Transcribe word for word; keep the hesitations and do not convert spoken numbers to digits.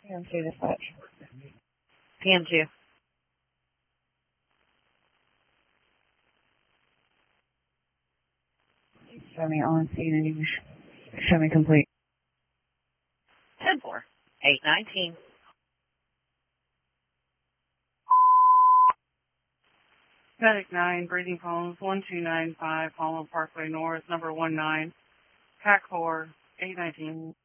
P M two dispatch. P M two. Show me on scene and you can sh- show me complete. ten four. eight nineteen. Medic nine, breathing phones, one two nine five, Palmer Parkway North, number one nine, Pack four, eight nineteen.